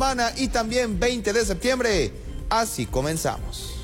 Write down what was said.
semana y también 20 de septiembre. Así comenzamos.